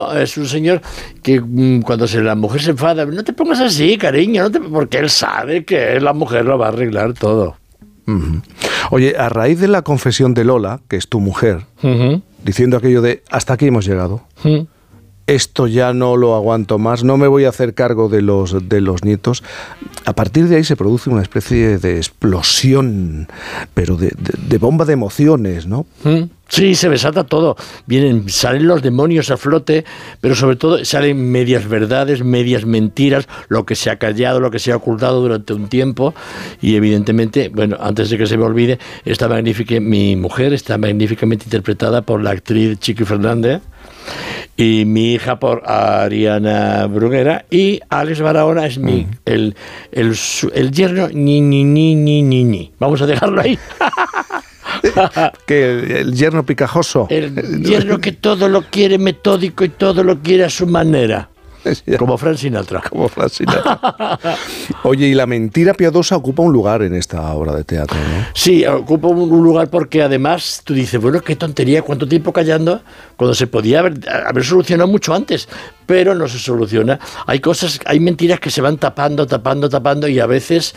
Es un señor que cuando la mujer se enfada, no te pongas así, cariño, porque él sabe que la mujer lo va a arreglar todo. Uh-huh. Oye, a raíz de la confesión de Lola, que es tu mujer, diciendo aquello de hasta aquí hemos llegado, esto ya no lo aguanto más, no me voy a hacer cargo de los nietos. A partir de ahí se produce una especie de explosión, pero de bomba de emociones, ¿no? Sí, se desata todo. Salen los demonios a flote, pero sobre todo salen medias verdades, medias mentiras, lo que se ha callado, lo que se ha ocultado durante un tiempo. Y evidentemente, bueno, antes de que se me olvide, mi mujer está magníficamente interpretada por la actriz Chiqui Fernández, y mi hija por Ariana Bruguera, y Alex Barahona es el yerno ni. Vamos a dejarlo ahí. Que el yerno picajoso. El yerno que todo lo quiere metódico y todo lo quiere a su manera. Como Frank Sinatra. Oye, y la mentira piadosa ocupa un lugar en esta obra de teatro, ¿no? Sí, ocupa un lugar porque además tú dices, bueno, qué tontería, cuánto tiempo callando, cuando se podía haber solucionado mucho antes, pero no se soluciona. Hay mentiras que se van tapando y a veces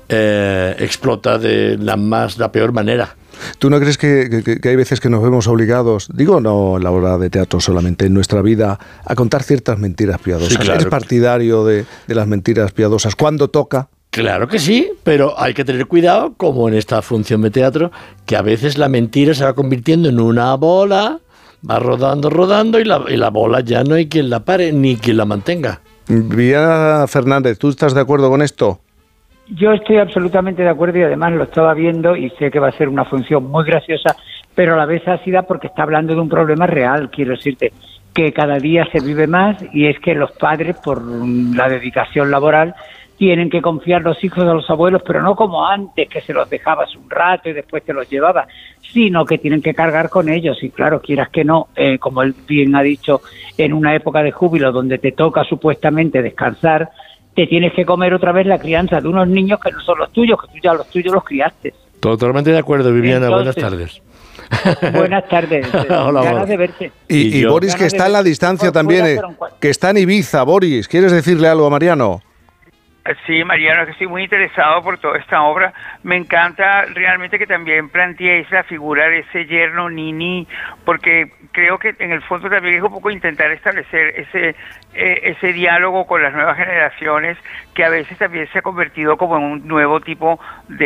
explota de la peor manera. ¿Tú no crees que hay veces que nos vemos obligados, digo no en la obra de teatro solamente, en nuestra vida, a contar ciertas mentiras piadosas? Sí, claro. ¿Eres partidario de las mentiras piadosas cuando toca? Claro que sí, pero hay que tener cuidado, como en esta función de teatro, que a veces la mentira se va convirtiendo en una bola, va rodando y la bola ya no hay quien la pare ni quien la mantenga. Viviana Fernández, ¿tú estás de acuerdo con esto? Yo estoy absolutamente de acuerdo y además lo estaba viendo y sé que va a ser una función muy graciosa, pero a la vez ácida porque está hablando de un problema real, quiero decirte, que cada día se vive más, y es que los padres, por la dedicación laboral, tienen que confiar los hijos a los abuelos, pero no como antes, que se los dejabas un rato y después te los llevabas, sino que tienen que cargar con ellos. Y claro, quieras que no, como él bien ha dicho, en una época de júbilo donde te toca supuestamente descansar, te tienes que comer otra vez la crianza de unos niños que no son los tuyos, que tú ya los tuyos los criaste. Totalmente de acuerdo, Viviana. Entonces, buenas tardes. Buenas tardes. Hola, ganas de verte. Y Boris, que está en la distancia también, que está en Ibiza. Boris, ¿quieres decirle algo a Mariano? Sí, Mariano, que estoy muy interesado por toda esta obra. Me encanta realmente que también planteéis la figura de ese yerno Nini, porque creo que en el fondo también es un poco intentar establecer ese diálogo con las nuevas generaciones, que a veces también se ha convertido como en un nuevo tipo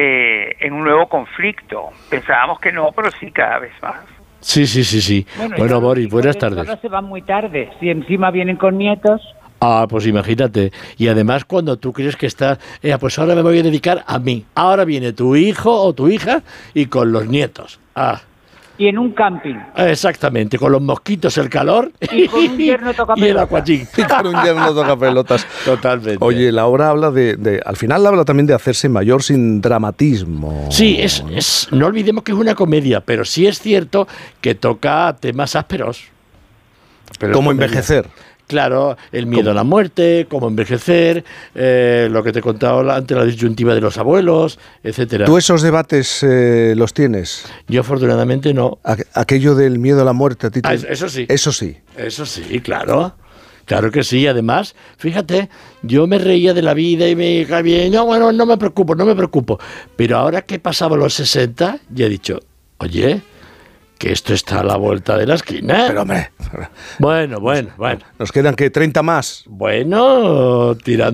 en un nuevo conflicto. Pensábamos que no, pero sí cada vez más. Sí. Bueno, Boris, buenas tardes. Ahora se van muy tarde, si encima vienen con nietos. Ah, pues imagínate. Y además cuando tú crees que estás, pues ahora me voy a dedicar a mí. Ahora viene tu hijo o tu hija y con los nietos. Y en un camping. Exactamente, con los mosquitos, el calor y con un yerno toca y el acuachín. Y con un yerno toca pelotas. Totalmente. Oye, la obra habla al final habla también de hacerse mayor sin dramatismo. Sí, no olvidemos que es una comedia, pero sí es cierto que toca temas ásperos. Como envejecer. Claro, el miedo a la muerte, cómo envejecer, lo que te he contado antes, la disyuntiva de los abuelos, etcétera. ¿Tú esos debates los tienes? Yo afortunadamente no. Aquello del miedo a la muerte, a ti eso sí. Eso sí. Eso sí, claro. Claro que sí. Además, fíjate, yo me reía de la vida y me caía bien. No, bueno, no me preocupo. Pero ahora que pasaba los 60, ya he dicho, oye, que esto está a la vuelta de la esquina. Pero hombre. Bueno. Nos quedan, ¿qué? ¿30 más? Bueno,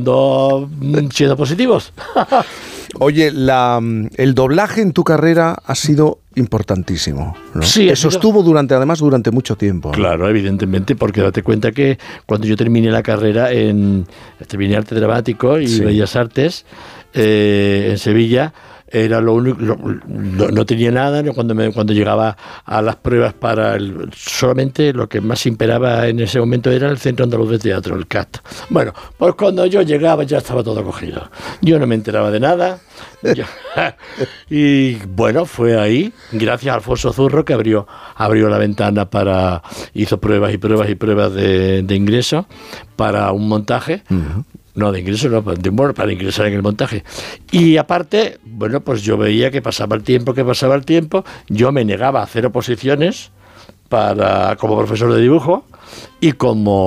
siendo positivos. Oye, el doblaje en tu carrera ha sido importantísimo, ¿no? Sí. Eso estuvo durante mucho tiempo, ¿no? Claro, evidentemente, porque date cuenta que cuando yo terminé la carrera terminé arte dramático y Bellas Artes en Sevilla, era lo único, no tenía nada, ¿no? Cuando llegaba a las pruebas solamente lo que más imperaba en ese momento era el Centro Andaluz de Teatro, el CAT. Bueno, pues cuando yo llegaba ya estaba todo cogido. Yo no me enteraba de nada. Y bueno, fue ahí, gracias a Alfonso Zurro, que abrió la ventana hizo pruebas de ingreso para un montaje. Uh-huh. No, de ingreso no, para ingresar en el montaje. Y aparte, bueno, pues yo veía que pasaba el tiempo, yo me negaba a hacer oposiciones como profesor de dibujo, y como